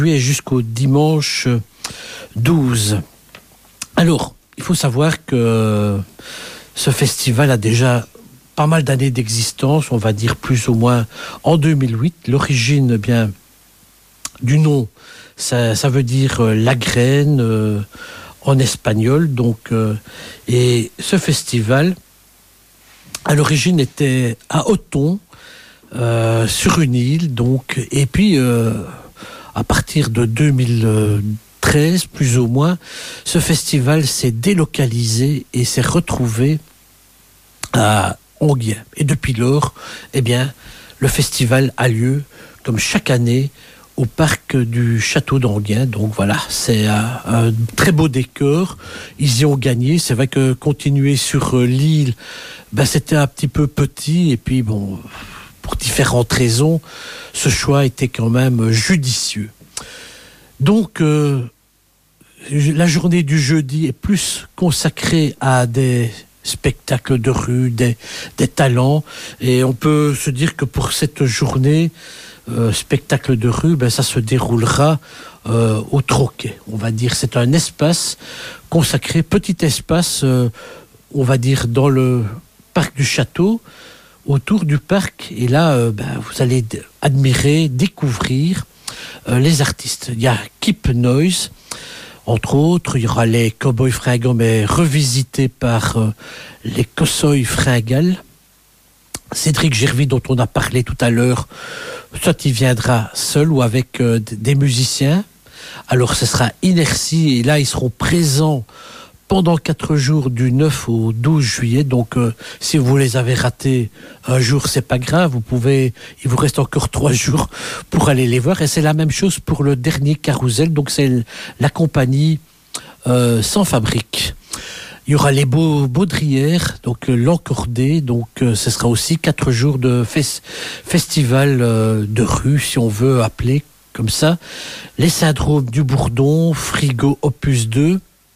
juillet jusqu'au dimanche 12. Alors, il faut savoir que ce festival a déjà pas mal d'années d'existence, on va dire plus ou moins en 2008. L'origine, bien, du nom, ça veut dire la graine en espagnol. Donc, et ce festival, à l'origine, était à Othon, sur une île. Donc, et puis, à partir de 2013, plus ou moins, ce festival s'est délocalisé et s'est retrouvé à Enghien. Et depuis lors, eh bien, le festival a lieu, comme chaque année, au parc du château d'Enghien. Donc voilà, c'est un très beau décor. Ils y ont gagné. C'est vrai que continuer sur l'île, ben, c'était un petit peu petit. Et puis bon, pour différentes raisons, ce choix était quand même judicieux. Donc, la journée du jeudi est plus consacrée à des spectacles de rue, des talents. Et on peut se dire que pour cette journée, spectacle de rue, ben, ça se déroulera au Troquet. On va dire, c'est un espace consacré, petit espace, on va dire, dans le parc du château, autour du parc. Et là, ben, vous allez admirer, découvrir les artistes. Il y a Keep Noise, entre autres. Il y aura les Cowboys Fringants, mais revisités par les Cossoy Fringals. Cédric Gervais, dont on a parlé tout à l'heure, soit il viendra seul ou avec des musiciens. Alors ce sera Inertie, et là ils seront présents pendant 4 jours, du 9 au 12 juillet. Donc si vous les avez ratés un jour, c'est pas grave, il vous reste encore 3 jours pour aller les voir. Et c'est la même chose pour le dernier Carousel, donc c'est la compagnie Sans Fabrique. Il y aura les Baudrières, donc l'Encordé, donc ce sera aussi 4 jours de festival de rue, si on veut appeler comme ça. Les Syndromes du Bourdon, Frigo Opus 2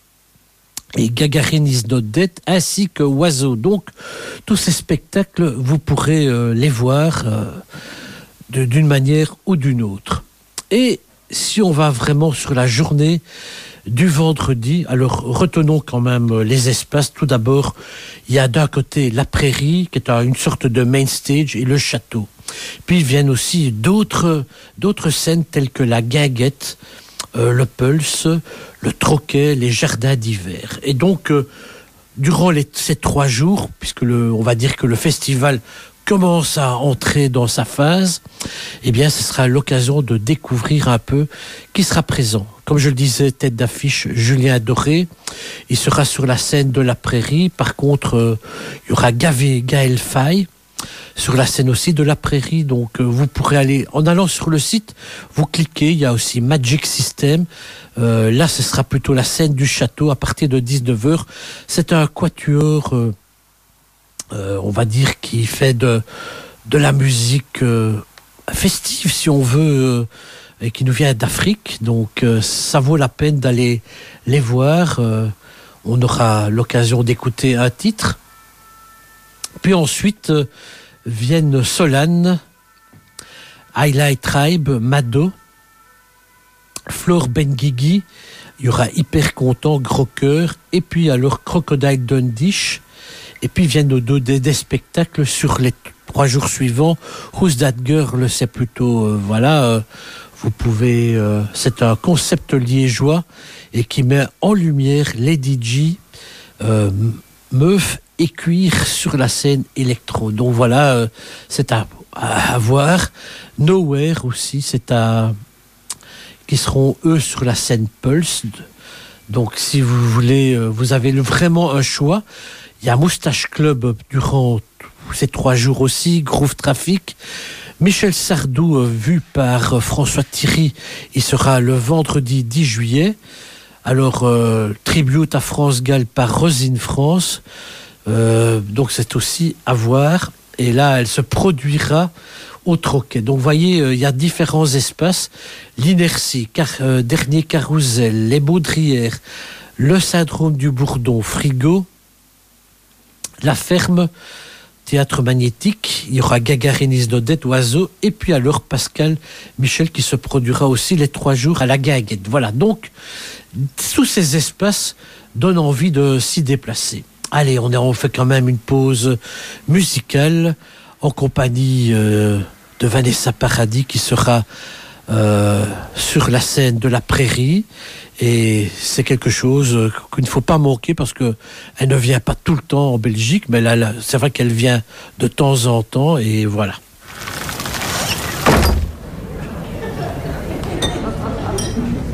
et Gagarine is not dead, ainsi que Oiseau. Donc tous ces spectacles, vous pourrez les voir d'une manière ou d'une autre. Et si on va vraiment sur la journée du vendredi, alors retenons quand même les espaces. Tout d'abord, il y a d'un côté la prairie, qui est une sorte de main stage, et le château. Puis viennent aussi d'autres scènes telles que la Guinguette, le Pulse, le Troquet, les jardins d'hiver. Et donc, durant ces 3 jours, puisque on va dire que le festival commence à entrer dans sa phase, eh bien, ce sera l'occasion de découvrir un peu qui sera présent. Comme je le disais, tête d'affiche, Julien Doré. Il sera sur la scène de la prairie. Par contre, il y aura Gaël Faye sur la scène aussi de la prairie. Donc, vous pourrez aller, en allant sur le site, vous cliquez. Il y a aussi Magic System. Là, ce sera plutôt la scène du château à partir de 19h. C'est un quatuor, on va dire, qui fait de la musique festive, si on veut, et qui nous vient d'Afrique. Donc ça vaut la peine d'aller les voir. On aura l'occasion d'écouter un titre. Puis ensuite viennent Solane, Highlight Tribe, Mado, Flore Benguigui. Il y aura Hyper Content, Gros Cœur, et puis alors Crocodile Dundee. Et puis viennent des spectacles sur les 3 jours suivants. Who's That Girl, c'est plutôt, vous pouvez, c'est un concept liégeois et qui met en lumière les DJ, meufs et cuir sur la scène électro. Donc voilà, c'est à voir. Nowhere aussi, qui seront eux sur la scène Pulse. Donc si vous voulez, vous avez vraiment un choix. Il y a Moustache Club durant ces 3 jours aussi, Groove Traffic. Michel Sardou, vu par François Thierry, il sera le vendredi 10 juillet. Alors, tribute à France Gall par Rosine France. Donc, c'est aussi à voir. Et là, elle se produira au Troquet. Donc, vous voyez, il y a différents espaces. L'Inertie, dernier Carousel, les Baudrières, le Syndrome du Bourdon, Frigo, la Ferme, Théâtre Magnétique, il y aura Gagariniste d'Odette, Oiseau, et puis alors Pascal Michel qui se produira aussi les 3 jours à la Guinguette. Voilà, donc tous ces espaces donnent envie de s'y déplacer. Allez, on fait quand même une pause musicale en compagnie de Vanessa Paradis qui sera sur la scène de la Prairie. Et c'est quelque chose qu'il ne faut pas manquer parce que elle ne vient pas tout le temps en Belgique, mais là c'est vrai qu'elle vient de temps en temps et voilà.